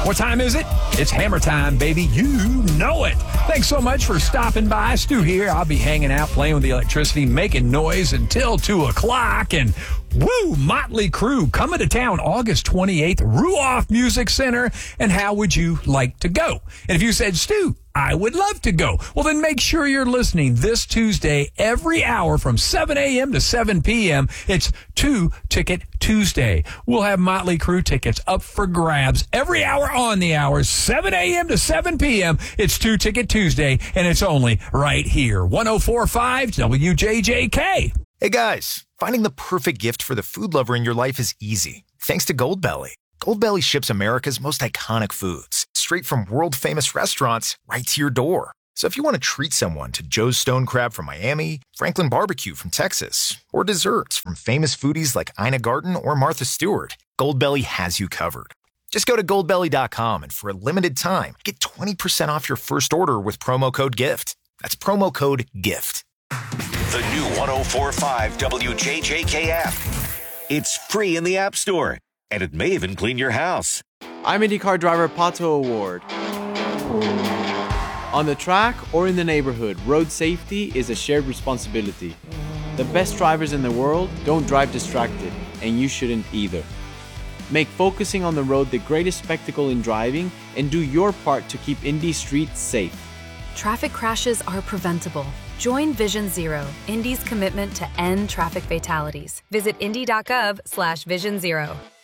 What time is it? It's hammer time, baby. You know it. Thanks so much for stopping by. Stu here. I'll be hanging out, playing with the electricity, making noise until 2 o'clock. And woo, Motley Crue coming to town August 28th, Ruoff Music Center. And how would you like to go? And if you said, Stu, I would love to go. Well, then make sure you're listening this Tuesday every hour from 7 a.m. to 7 p.m. It's 2 Ticket Tuesday. We'll have Motley Crue tickets up for grabs every hour on the hour, 7 a.m. to 7 p.m. It's 2 Ticket Tuesday, and it's only right here. 104.5 WJJK. Hey guys, finding the perfect gift for the food lover in your life is easy. Thanks to Goldbelly. Goldbelly ships America's most iconic foods straight from world-famous restaurants right to your door. So if you want to treat someone to Joe's Stone Crab from Miami, Franklin Barbecue from Texas, or desserts from famous foodies like Ina Garten or Martha Stewart, Goldbelly has you covered. Just go to goldbelly.com and for a limited time, get 20% off your first order with promo code GIFT. That's promo code GIFT. The new 104.5 WJJK app. It's free in the App Store, and it may even clean your house. I'm IndyCar driver Pato Award. On the track or in the neighborhood, road safety is a shared responsibility. The best drivers in the world don't drive distracted, and you shouldn't either. Make focusing on the road the greatest spectacle in driving, and do your part to keep Indy streets safe. Traffic crashes are preventable. Join Vision Zero, Indy's commitment to end traffic fatalities. Visit indy.gov/Vision Zero.